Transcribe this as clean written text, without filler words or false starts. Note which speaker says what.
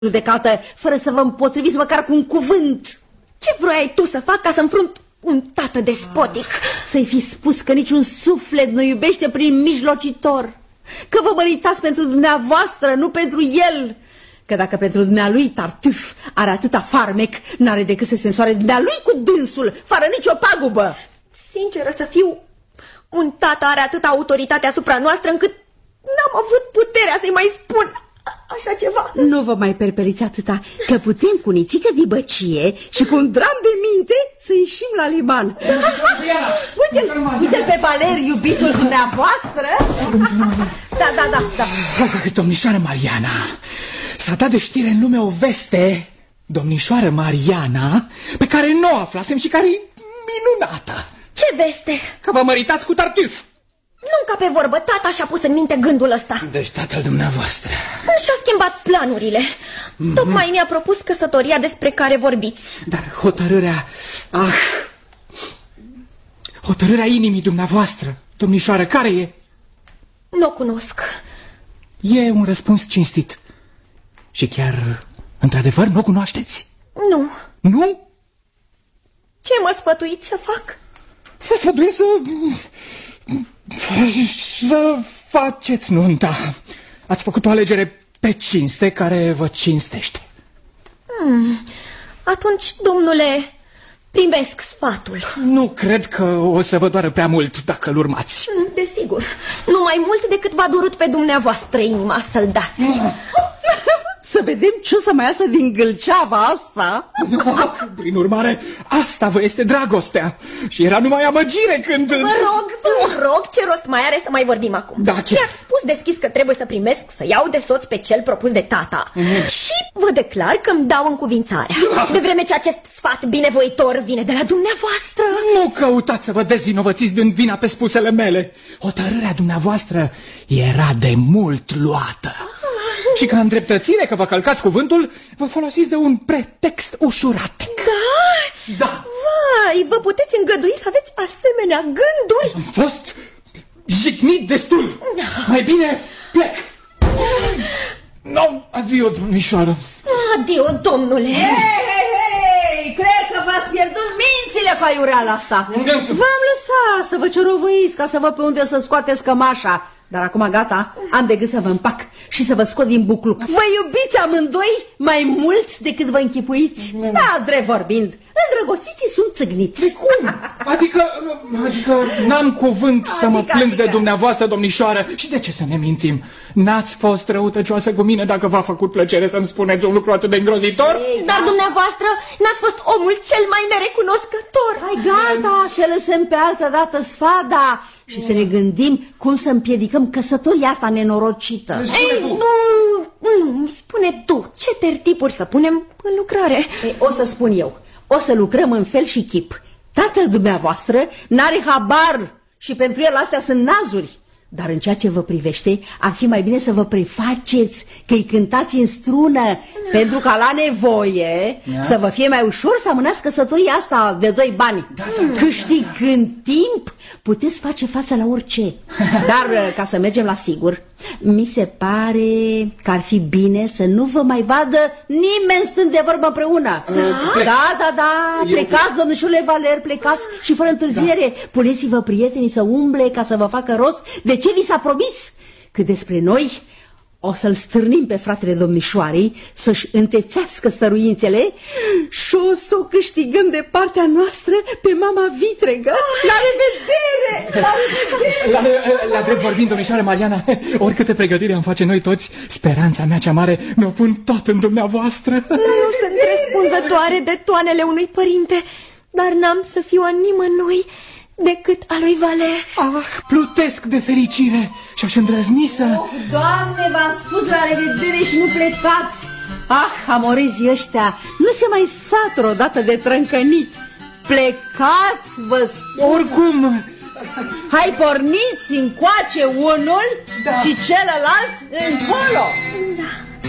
Speaker 1: judecată, fără să vă împotriviți măcar cu un cuvânt.
Speaker 2: Ce vroiai tu să fac ca să înfrunt un tată despotic?
Speaker 1: Să-i fi spus că niciun suflet nu iubește prin mijlocitor, că vă măritați pentru dumneavoastră, nu pentru el, că dacă pentru dumnealui Tartuf are atâta farmec, n-are decât să se însoare dumnealui cu dânsul, fără nicio pagubă.
Speaker 2: Sinceră să fiu, un tată are atâta autoritate asupra noastră încât n-am avut puterea să-i mai spun așa ceva.
Speaker 1: Nu vă mai perperiți atâta, că putem cu nițică dibăcie și cu un dram de minte să ieșim la liman. Uite-l pe Valer, iubitul dumneavoastră. Da.
Speaker 3: Domnișoară Mariana, s-a dat de știre în lume o veste, domnișoară Mariana, pe care nu o aflasem și care e minunată.
Speaker 2: Ce veste?
Speaker 3: Că vă măritați cu Tartuf.
Speaker 2: Nu ca pe vorbă, tata și-a pus în minte gândul ăsta.
Speaker 3: Deci tatăl dumneavoastră
Speaker 2: și-a schimbat planurile. Tocmai mi-a propus căsătoria despre care vorbiți.
Speaker 3: Dar hotărârea... hotărârea inimii dumneavoastră, domnișoară, care e?
Speaker 2: Nu o cunosc.
Speaker 3: E un răspuns cinstit. Și chiar, într-adevăr, nu o cunoașteți?
Speaker 2: Nu.
Speaker 3: Nu?
Speaker 2: Ce mă sfătuiți să fac?
Speaker 3: Vă sfătuiesc să faceți nunta. Ați făcut o alegere pe cinste care vă cinstește.
Speaker 2: Atunci, domnule, primesc sfatul.
Speaker 3: Nu cred că o să vă doară prea mult dacă îl urmați.
Speaker 2: Desigur, nu mai mult decât v-a durut pe dumneavoastră inima să-l dați.
Speaker 1: Să vedem ce o să mai iasă din gâlceava asta.
Speaker 3: Prin urmare, asta vă este dragostea. Și era numai amăgire când...
Speaker 2: Vă rog, ce rost mai are să mai vorbim acum?
Speaker 3: Da, chiar.
Speaker 2: I-ați spus deschis că trebuie să primesc, să iau de soț pe cel propus de tata. Și vă declar că îmi dau încuvințarea. De vreme ce acest sfat binevoitor vine de la dumneavoastră.
Speaker 3: Nu căutați să vă dezvinovățiți din vina pe spusele mele. Hotărârea dumneavoastră era de mult luată. Și ca îndreptățire că vă călcați cuvântul, vă folosiți de un pretext ușurat. Da?
Speaker 2: Vai, vă puteți îngădui să aveți asemenea gânduri?
Speaker 3: Am fost jignit destul. Mai bine plec. Nu, adio, domnișoară.
Speaker 2: Adio, domnule.
Speaker 1: Hei, cred că v-ați pierdut mințile cu aiureala asta. V-am lăsat să vă cerovăiți ca să vă pe unde să scoateți cămașa. Dar acum gata, am de gând să vă împac și să vă scot din bucluc. Vă iubiți amândoi mai mult decât vă închipuiți? Da, drept vorbind, îndrăgostiții sunt țâgniți.
Speaker 3: De cum? Adică n-am cuvânt să mă plâng de dumneavoastră, domnișoară. Și de ce să ne mințim? N-ați fost răutăcioasă cu mine dacă v-a făcut plăcere să-mi spuneți un lucru atât de îngrozitor?
Speaker 2: Dar dumneavoastră n-ați fost omul cel mai nerecunoscător.
Speaker 1: Hai, gata, să lăsăm pe altă dată sfada și să ne gândim cum să împiedicăm căsătoria asta nenorocită.
Speaker 2: Spune tu, ce tertipuri să punem în lucrare?
Speaker 1: O să spun eu, o să lucrăm în fel și chip. Tatăl dumneavoastră n-are habar și pentru el astea sunt nazuri. Dar în ceea ce vă privește, ar fi mai bine să vă prefaceți că îi cântați în strună, pentru ca la nevoie să vă fie mai ușor să amânați căsătoria asta de doi bani. Câștigând timp, puteți face față la orice. Dar, ca să mergem la sigur, mi se pare că ar fi bine să nu vă mai vadă nimeni stând de vorbă împreună. Da, plecați, domnișorule Valer, plecați și fără întârziere. Puneți-vă prietenii să umble ca să vă facă rost de ce vi s-a promis. Că despre noi o să-l stârnim pe fratele domnișoarei să-și întețească stăruințele și o să o câștigăm de partea noastră pe mama vitregă. La revedere!
Speaker 3: La drept vorbind, domnișoară Mariana, oricâte pregătiri am face noi toți, speranța mea cea mare mi-o pun tot în dumneavoastră.
Speaker 2: Nu sunt răspunzătoare de toanele unui părinte, dar n-am să fiu a nimănui decât a lui Valer.
Speaker 3: Plutesc de fericire și aș îndrăzni să...
Speaker 1: Doamne, v-am spus la revedere și nu plecați. Amorezii ăștia nu se mai satură odată de trâncănit. Plecați, vă spun.
Speaker 3: Oricum...
Speaker 1: Hai, porniți încoace unul și celălalt încolo.
Speaker 2: Da.